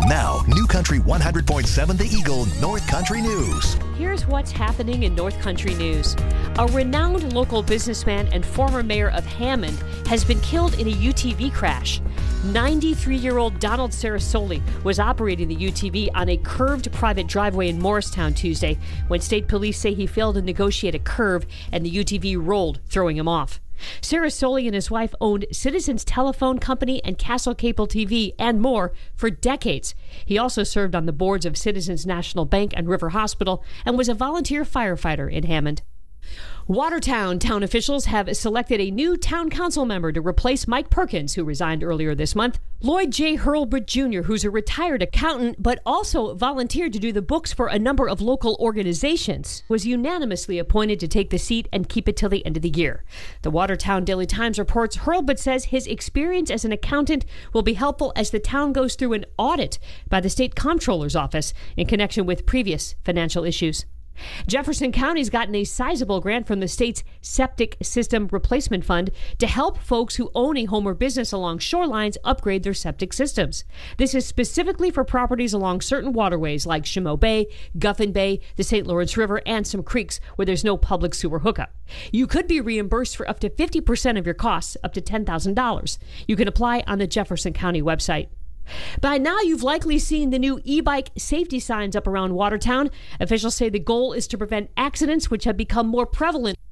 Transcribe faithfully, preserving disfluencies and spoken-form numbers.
Now, New Country one hundred point seven The Eagle North Country News. Here's what's happening in North Country News. A renowned local businessman and former mayor of Hammond has been killed in a U T V crash. ninety-three-year-old Donald Sarasoli was operating the U T V on a curved private driveway in Morristown Tuesday when state police say he failed to negotiate a curve and the U T V rolled, throwing him off. Sarasoli and his wife owned Citizens Telephone Company and Castle Cable T V and more for decades. He also served on the boards of Citizens National Bank and River Hospital and was a volunteer firefighter in Hammond. Watertown town officials have selected a new town council member to replace Mike Perkins, who resigned earlier this month. Lloyd J. Hurlbut Junior, who's a retired accountant but also volunteered to do the books for a number of local organizations, was unanimously appointed to take the seat and keep it till the end of the year. The Watertown Daily Times reports Hurlbut says his experience as an accountant will be helpful as the town goes through an audit by the state comptroller's office in connection with previous financial issues. Jefferson County's gotten a sizable grant from the state's Septic System Replacement Fund to help folks who own a home or business along shorelines upgrade their septic systems. This is specifically for properties along certain waterways like Chameau Bay, Guffin Bay, the Saint Lawrence River, and some creeks where there's no public sewer hookup. You could be reimbursed for up to fifty percent of your costs, up to ten thousand dollars. You can apply on the Jefferson County website. By now, you've likely seen the new e-bike safety signs up around Watertown. Officials say the goal is to prevent accidents which have become more prevalent